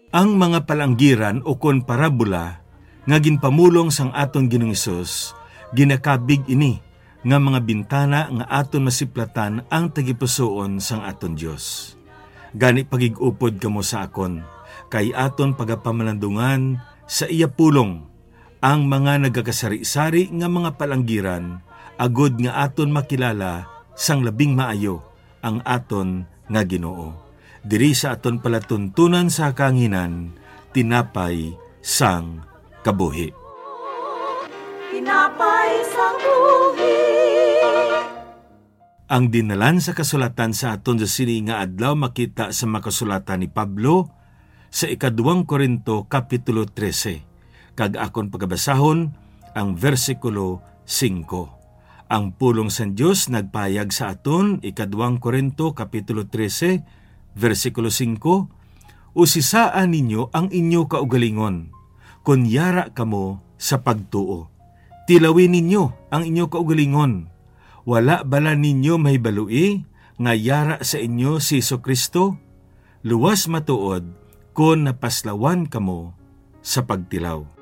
Ang mga palanggiran o kon parabola nga ginpamulong sang aton Ginoong Hesus, ginakabig ini nga mga bintana nga aton masiplatan ang tagipusoon sang aton Dios. Gani pagigupod kamo sa akon, kay aton pagapamalandungan sa iya pulong ang mga nagakasari-sari nga mga palanggiran, agud nga aton makilala sang labing maayo ang aton nga Ginoo. Diri sa aton palatuntunan sa kanginan, tinapay sang kabuhi. Tinapay sang buhi. Ang dinalan sa kasulatan sa aton sa sini nga adlaw makita sa makasulatan ni Pablo sa 2 Korinto Kapitulo 13. Kag akon pagabasahon ang versikulo 5. Ang pulong sa Dios nagpayag sa aton 2 Korinto Kapitulo 13 versikulo 5, usisaan ninyo ang inyo kaugalingon, kunyara kamo sa pagtuo. Tilawin ninyo ang inyo kaugalingon. Wala bala ninyo mahibalui nga yara sa inyo si Jesucristo? Luwas matuod kung napaslawan kamo sa pagtilaw.